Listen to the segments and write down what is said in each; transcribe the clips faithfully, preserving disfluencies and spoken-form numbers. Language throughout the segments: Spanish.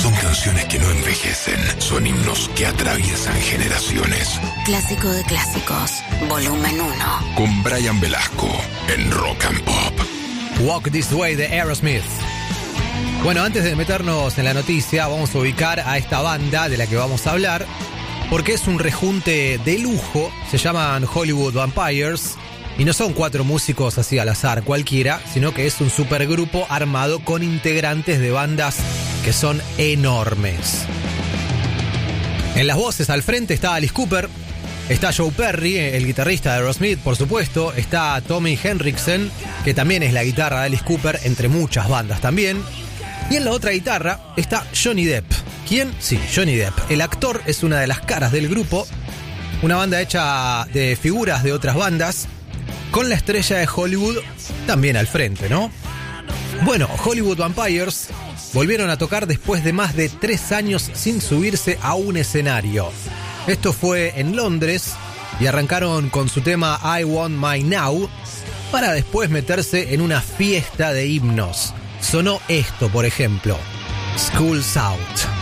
Son canciones que no envejecen, son himnos que atraviesan generaciones. Clásico de clásicos, volumen uno. Con Brian Velasco en Rock and Pop. Walk This Way de Aerosmith. Bueno, antes de meternos en la noticia, vamos a ubicar a esta banda de la que vamos a hablar, porque es un rejunte de lujo. Se llaman Hollywood Vampires y no son cuatro músicos así al azar cualquiera, sino que es un supergrupo armado con integrantes de bandas que son enormes. En las voces al frente está Alice Cooper, está Joe Perry, el guitarrista de Aerosmith, por supuesto, está Tommy Henriksen, que también es la guitarra de Alice Cooper, entre muchas bandas también. Y en la otra guitarra está Johnny Depp. ¿Quién? Sí, Johnny Depp. El actor es una de las caras del grupo, una banda hecha de figuras de otras bandas, con la estrella de Hollywood también al frente, ¿no? Bueno, Hollywood Vampires volvieron a tocar después de más de tres años sin subirse a un escenario. Esto fue en Londres y arrancaron con su tema I Want My Now para después meterse en una fiesta de himnos. Sonó esto, por ejemplo, School's Out.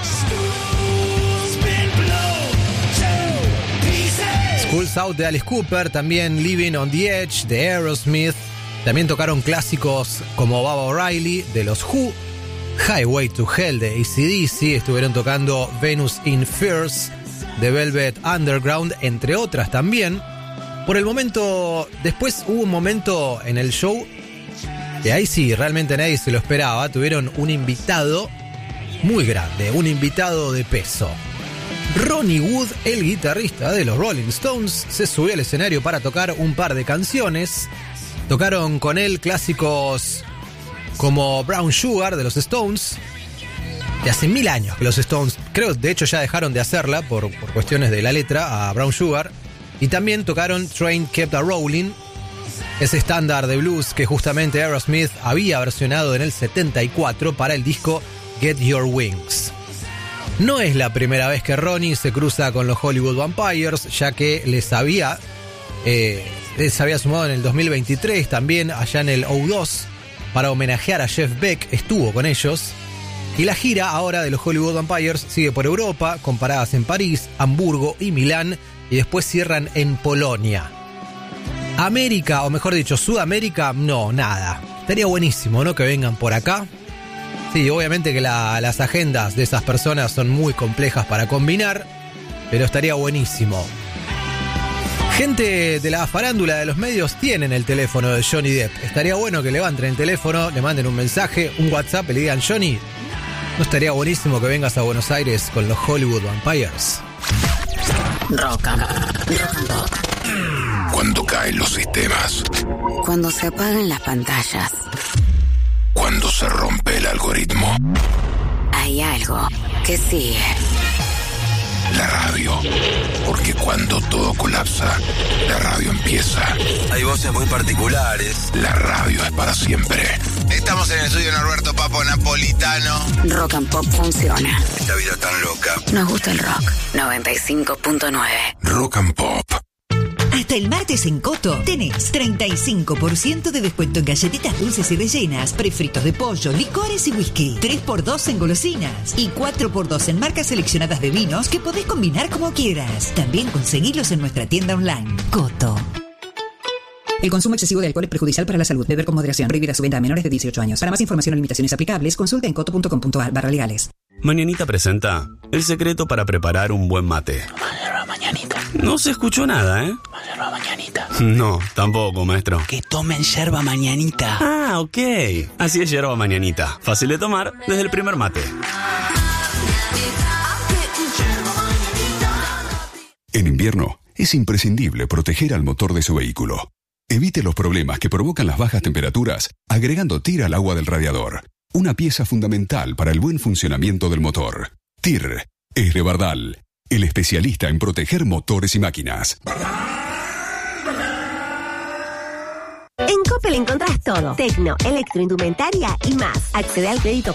School's Out de Alice Cooper, también Living on the Edge de Aerosmith. También tocaron clásicos como Baba O'Reilly de los Who, Highway to Hell de A C D C, estuvieron tocando Venus in Furs de Velvet Underground, entre otras también. Por el momento, después hubo un momento en el show que ahí sí, realmente nadie se lo esperaba. Tuvieron un invitado muy grande, un invitado de peso. Ronnie Wood, el guitarrista de los Rolling Stones, se subió al escenario para tocar un par de canciones. Tocaron con él clásicos como Brown Sugar de los Stones, de hace mil años que los Stones, creo de hecho ya dejaron de hacerla por, por cuestiones de la letra, a Brown Sugar. Y también tocaron Train Kept a Rolling, ese estándar de blues que justamente Aerosmith había versionado en el setenta y cuatro para el disco Get Your Wings. No es la primera vez que Ronnie se cruza con los Hollywood Vampires, ya que les había, eh, les había sumado en el dos mil veintitrés, también allá en el O dos, para homenajear a Jeff Beck, estuvo con ellos. Y la gira ahora de los Hollywood Vampires sigue por Europa, con paradas en París, Hamburgo y Milán, y después cierran en Polonia. América, o mejor dicho, Sudamérica, no, nada. Estaría buenísimo, ¿no?, que vengan por acá. Sí, obviamente que la, las agendas de esas personas son muy complejas para combinar, pero estaría buenísimo. Gente de la farándula de los medios tienen el teléfono de Johnny Depp. Estaría bueno que levanten el teléfono, le manden un mensaje, un WhatsApp y le digan: Johnny, ¿no estaría buenísimo que vengas a Buenos Aires con los Hollywood Vampires? Rock and Pop. Cuando caen los sistemas. Cuando se apagan las pantallas. Cuando se rompe el algoritmo. Hay algo que sigue. La radio. Porque cuando todo colapsa, la radio empieza. Hay voces muy particulares. La radio es para siempre. Estamos en el estudio de Norberto Papo Napolitano. Rock and Pop funciona. Esta vida tan loca. Nos gusta el rock. noventa y cinco punto nueve. Rock and Pop. Hasta el martes en Coto tenés treinta y cinco por ciento de descuento en galletitas dulces y rellenas, prefritos de pollo, licores y whisky. tres por dos en golosinas y cuatro por dos en marcas seleccionadas de vinos que podés combinar como quieras. También conseguilos en nuestra tienda online. Coto. El consumo excesivo de alcohol es perjudicial para la salud. Beber con moderación. Prohibida su venta a menores de dieciocho años. Para más información o limitaciones aplicables, consulta en coto punto com punto a r barra legales. Mañanita presenta el secreto para preparar un buen mate. Yerba mañanita. No se escuchó nada, ¿eh? Yerba mañanita. No, tampoco, maestro. Que tomen yerba mañanita. Ah, ok. Así es yerba mañanita. Fácil de tomar desde el primer mate. En invierno es imprescindible proteger al motor de su vehículo. Evite los problemas que provocan las bajas temperaturas agregando T I R al agua del radiador. Una pieza fundamental para el buen funcionamiento del motor. T I R es de Bardal, el especialista en proteger motores y máquinas. En Coppel encontrás todo. Tecno, electroindumentaria y más. Accede al crédito